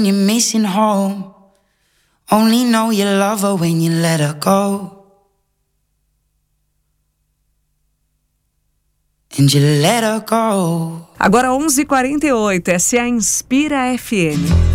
You're missing home. Only know you love her when you let her go. And you let her go. Agora 11h48, essa é a Inspira FM.